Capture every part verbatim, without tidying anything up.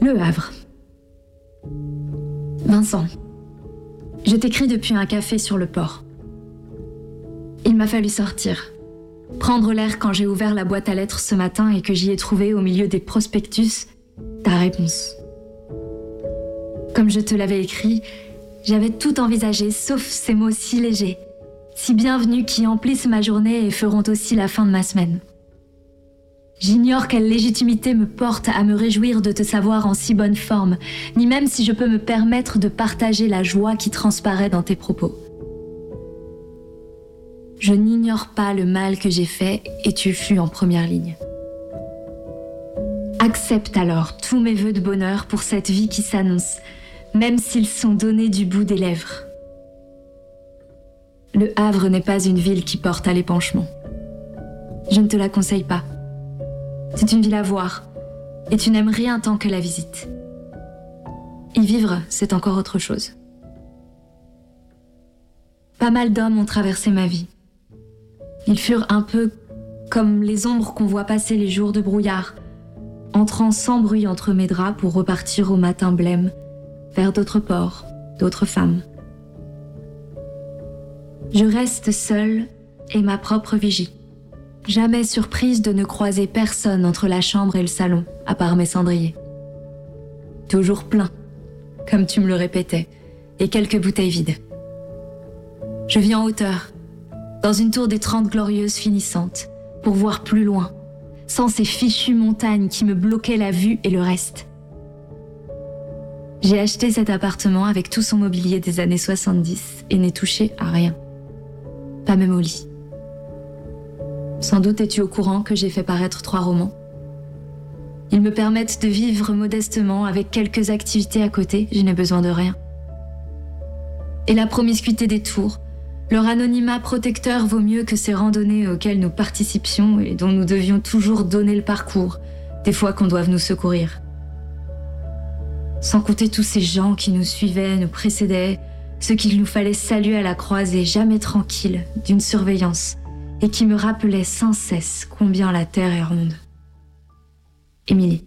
Le Havre. Vincent, je t'écris depuis un café sur le port. Il m'a fallu sortir, prendre l'air quand j'ai ouvert la boîte à lettres ce matin et que j'y ai trouvé au milieu des prospectus ta réponse. Comme je te l'avais écrit, j'avais tout envisagé sauf ces mots si légers, si bienvenus qui emplissent ma journée et feront aussi la fin de ma semaine. J'ignore quelle légitimité me porte à me réjouir de te savoir en si bonne forme, ni même si je peux me permettre de partager la joie qui transparaît dans tes propos. Je n'ignore pas le mal que j'ai fait et tu fus en première ligne. Accepte alors tous mes vœux de bonheur pour cette vie qui s'annonce, même s'ils sont donnés du bout des lèvres. Le Havre n'est pas une ville qui porte à l'épanchement. Je ne te la conseille pas. C'est une ville à voir, et tu n'aimes rien tant que la visite. Y vivre, c'est encore autre chose. Pas mal d'hommes ont traversé ma vie. Ils furent un peu comme les ombres qu'on voit passer les jours de brouillard, entrant sans bruit entre mes draps pour repartir au matin blême, vers d'autres ports, d'autres femmes. Je reste seule et ma propre vigie. Jamais surprise de ne croiser personne entre la chambre et le salon, à part mes cendriers. Toujours plein, comme tu me le répétais, et quelques bouteilles vides. Je vis en hauteur, dans une tour des Trente Glorieuses finissantes, pour voir plus loin, sans ces fichues montagnes qui me bloquaient la vue et le reste. J'ai acheté cet appartement avec tout son mobilier des années soixante-dix et n'ai touché à rien. Pas même au lit. Sans doute es-tu au courant que j'ai fait paraître trois romans. Ils me permettent de vivre modestement avec quelques activités à côté, je n'ai besoin de rien. Et la promiscuité des tours, leur anonymat protecteur vaut mieux que ces randonnées auxquelles nous participions et dont nous devions toujours donner le parcours, des fois qu'on doive nous secourir. Sans compter tous ces gens qui nous suivaient, nous précédaient, ceux qu'il nous fallait saluer à la croisée, jamais tranquilles, d'une surveillance, et qui me rappelait sans cesse combien la terre est ronde. Émilie.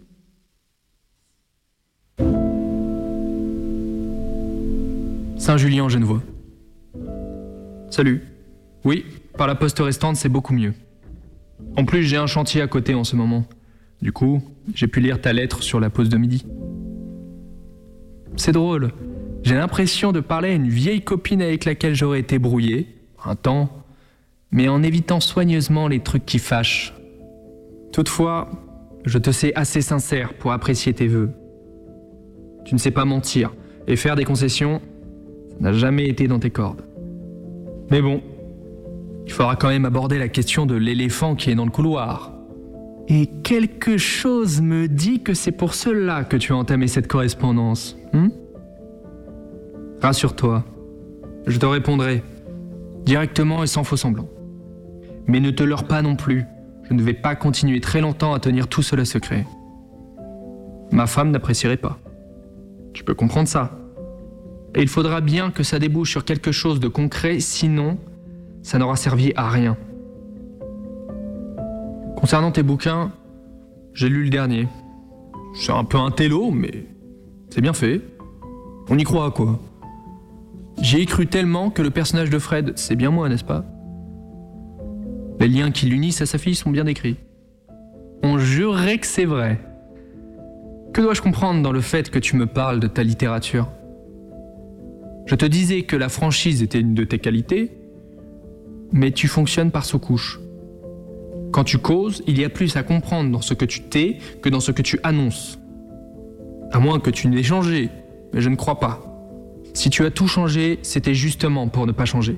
Saint-Julien-en-Genevois. Salut. Oui, par la poste restante, c'est beaucoup mieux. En plus, j'ai un chantier à côté en ce moment. Du coup, j'ai pu lire ta lettre sur la pause de midi. C'est drôle. J'ai l'impression de parler à une vieille copine avec laquelle j'aurais été brouillé, un temps, mais en évitant soigneusement les trucs qui fâchent. Toutefois, je te sais assez sincère pour apprécier tes vœux. Tu ne sais pas mentir, et faire des concessions, ça n'a jamais été dans tes cordes. Mais bon, il faudra quand même aborder la question de l'éléphant qui est dans le couloir. Et quelque chose me dit que c'est pour cela que tu as entamé cette correspondance. Hmm ? Rassure-toi, je te répondrai, directement et sans faux semblant. Mais ne te leurre pas non plus, je ne vais pas continuer très longtemps à tenir tout cela secret. Ma femme n'apprécierait pas. Tu peux comprendre ça. Et il faudra bien que ça débouche sur quelque chose de concret, sinon, ça n'aura servi à rien. Concernant tes bouquins, j'ai lu le dernier. C'est un peu un télo, mais c'est bien fait. On y croit, quoi. J'y ai cru tellement que le personnage de Fred, c'est bien moi, n'est-ce pas ? Les liens qui l'unissent à sa fille sont bien décrits. On jurerait que c'est vrai. Que dois-je comprendre dans le fait que tu me parles de ta littérature ? Je te disais que la franchise était une de tes qualités, mais tu fonctionnes par sous-couche. Quand tu causes, il y a plus à comprendre dans ce que tu tais que dans ce que tu annonces. À moins que tu n'aies changé, mais je ne crois pas. Si tu as tout changé, c'était justement pour ne pas changer.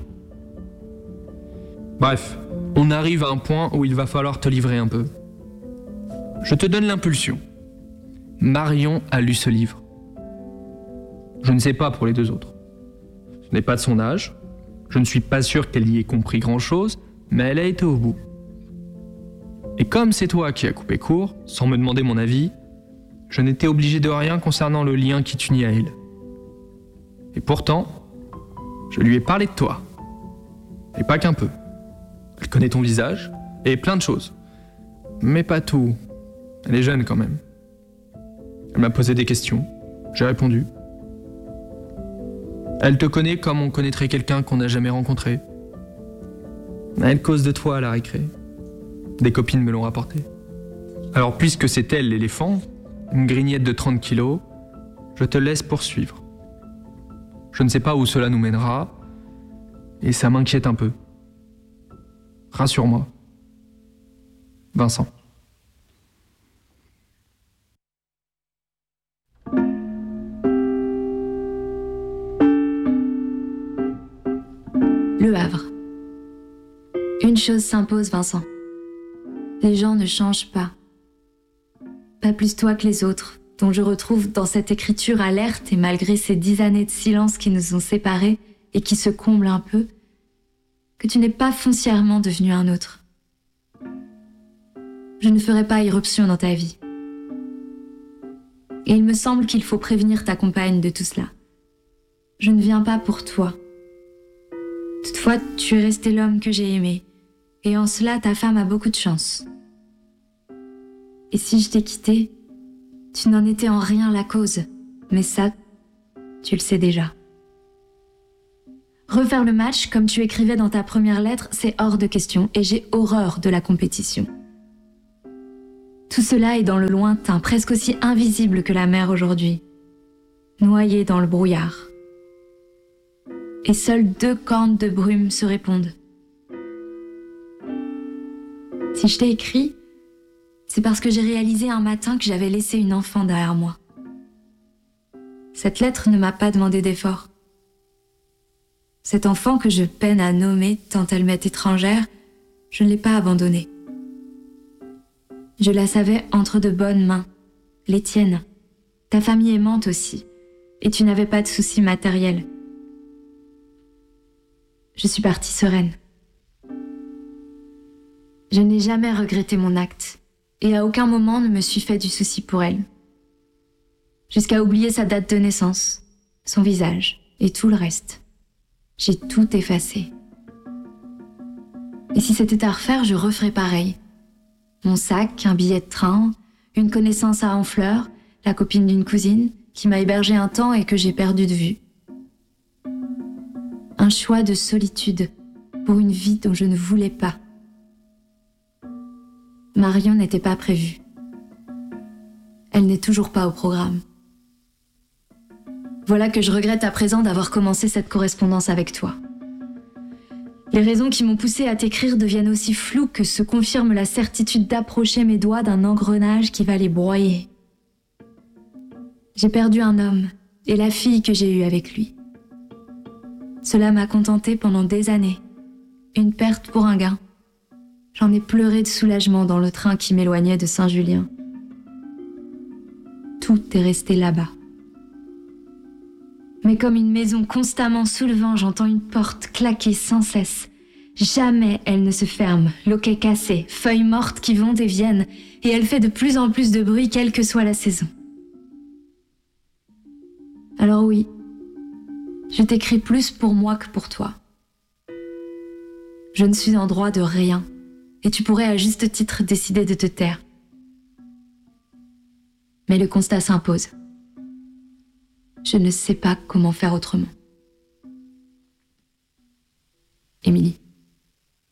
Bref, on arrive à un point où il va falloir te livrer un peu. Je te donne l'impulsion. Marion a lu ce livre. Je ne sais pas pour les deux autres. Ce n'est pas de son âge. Je ne suis pas sûr qu'elle y ait compris grand-chose, mais elle a été au bout. Et comme c'est toi qui as coupé court, sans me demander mon avis, je n'étais obligé de rien concernant le lien qui t'unit à elle. Et pourtant, je lui ai parlé de toi. Et pas qu'un peu. Elle connaît ton visage, et plein de choses. Mais pas tout. Elle est jeune quand même. Elle m'a posé des questions. J'ai répondu. Elle te connaît comme on connaîtrait quelqu'un qu'on n'a jamais rencontré. Elle cause de toi à la récré. Des copines me l'ont rapporté. Alors puisque c'est elle l'éléphant, une grignette de trente kilos, je te laisse poursuivre. Je ne sais pas où cela nous mènera, et ça m'inquiète un peu. Rassure-moi. Vincent. Le Havre. Une chose s'impose, Vincent. Les gens ne changent pas. Pas plus toi que les autres, dont je retrouve dans cette écriture alerte et malgré ces dix années de silence qui nous ont séparés et qui se comblent un peu, que tu n'es pas foncièrement devenu un autre. Je ne ferai pas irruption dans ta vie. Et il me semble qu'il faut prévenir ta compagne de tout cela. Je ne viens pas pour toi. Toutefois, tu es resté l'homme que j'ai aimé, et en cela, ta femme a beaucoup de chance. Et si je t'ai quitté, tu n'en étais en rien la cause, mais ça, tu le sais déjà. Refaire le match, comme tu écrivais dans ta première lettre, c'est hors de question, et j'ai horreur de la compétition. Tout cela est dans le lointain, presque aussi invisible que la mer aujourd'hui, noyé dans le brouillard. Et seules deux cornes de brume se répondent. Si je t'ai écrit, c'est parce que j'ai réalisé un matin que j'avais laissé une enfant derrière moi. Cette lettre ne m'a pas demandé d'effort. Cet enfant que je peine à nommer tant elle m'est étrangère, je ne l'ai pas abandonnée. Je la savais entre de bonnes mains, les tiennes, ta famille aimante aussi, et tu n'avais pas de soucis matériels. Je suis partie sereine. Je n'ai jamais regretté mon acte, et à aucun moment ne me suis fait du souci pour elle. Jusqu'à oublier sa date de naissance, son visage, et tout le reste. J'ai tout effacé. Et si c'était à refaire, je referais pareil. Mon sac, un billet de train, une connaissance à Honfleur, la copine d'une cousine, qui m'a hébergée un temps et que j'ai perdu de vue. Un choix de solitude pour une vie dont je ne voulais pas. Marion n'était pas prévue. Elle n'est toujours pas au programme. Voilà que je regrette à présent d'avoir commencé cette correspondance avec toi. Les raisons qui m'ont poussée à t'écrire deviennent aussi floues que se confirme la certitude d'approcher mes doigts d'un engrenage qui va les broyer. J'ai perdu un homme et la fille que j'ai eue avec lui. Cela m'a contentée pendant des années. Une perte pour un gain. J'en ai pleuré de soulagement dans le train qui m'éloignait de Saint-Julien. Tout est resté là-bas. Mais comme une maison constamment sous le vent, j'entends une porte claquer sans cesse. Jamais elle ne se ferme, loquet cassé, feuilles mortes qui vont et viennent, et elle fait de plus en plus de bruit quelle que soit la saison. Alors oui, je t'écris plus pour moi que pour toi. Je ne suis en droit de rien, et tu pourrais à juste titre décider de te taire. Mais le constat s'impose. Je ne sais pas comment faire autrement. Émilie.